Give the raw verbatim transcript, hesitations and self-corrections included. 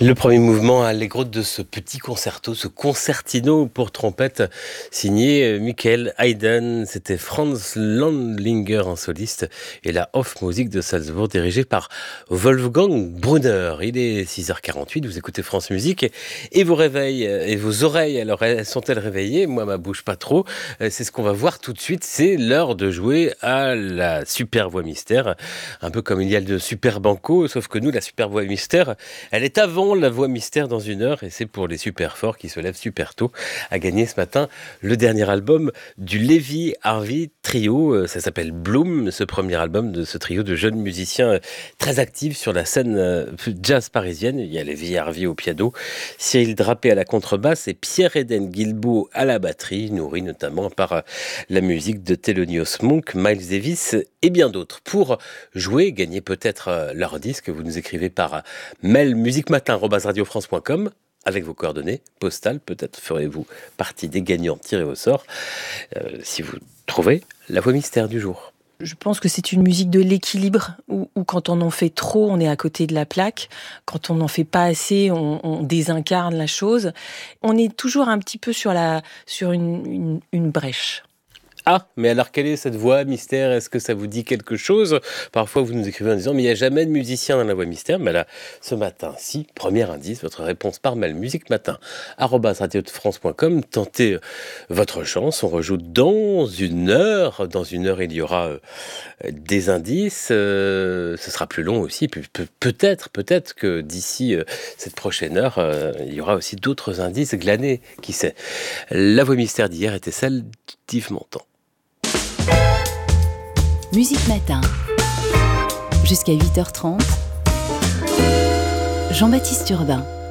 Le premier mouvement allegro de ce petit concerto, ce concertino pour trompette signé Michael Haydn. C'était Franz Landlinger en soliste et la Hofmusik de Salzbourg dirigée par Wolfgang Brunner. Il est six heures quarante-huit, vous écoutez France Musique et vos réveils et vos oreilles, alors sont-elles réveillées? Moi, ma bouche pas trop. C'est ce qu'on va voir tout de suite. C'est l'heure de jouer à la super voix mystère. Un peu comme il y a le super banco, sauf que nous, la super voix mystère, elle est avant la voix mystère dans une heure et c'est pour les super forts qui se lèvent super tôt à gagner ce matin le dernier album du Lévy Harvey Trio. Ça s'appelle Bloom, ce premier album de ce trio de jeunes musiciens très actifs sur la scène jazz parisienne. Il y a Lévy Harvey au piano, Cyril Drapé à la contrebasse et Pierre-Éden Guilbeault à la batterie, nourri notamment par la musique de Thelonious Monk, Miles Davis et bien d'autres. Pour jouer, gagner peut-être leur disque, vous nous écrivez par mail musicmatin arobase radio france point com avec vos coordonnées postales. Peut-être ferez-vous partie des gagnants tirés au sort euh, si vous trouvez la voix mystère du jour. Je pense que c'est une musique de l'équilibre, où, où quand on en fait trop, on est à côté de la plaque. Quand on n'en fait pas assez, on, on désincarne la chose. On est toujours un petit peu sur, la, sur une, une, une brèche. Ah, mais alors quelle est cette voix mystère? Est-ce que ça vous dit quelque chose? Parfois vous nous écrivez en disant mais il n'y a jamais de musicien dans la voix mystère. Mais là, ce matin, si, premier indice, votre réponse par mail musicmatin arobase radio france point com. Tentez votre chance, on rejoue dans une heure. Dans une heure, il y aura euh, des indices. Euh, ce sera plus long aussi. Pe- pe- peut-être, peut-être que d'ici euh, cette prochaine heure, euh, il y aura aussi d'autres indices glanés, qui sait. La voix mystère d'hier était celle d'Yves Montand. Musique Matin, jusqu'à huit heures trente, Jean-Baptiste Urbain.